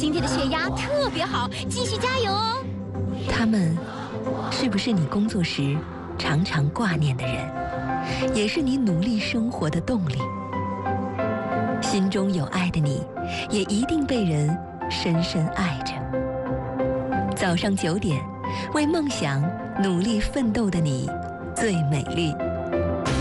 今天的血压特别好，继续加油哦。 他们是不是你工作时常常挂念的人，也是你努力生活的动力？心中有爱的你，也一定被人深深爱着。早上9点，为梦想努力奋斗的你，最美丽。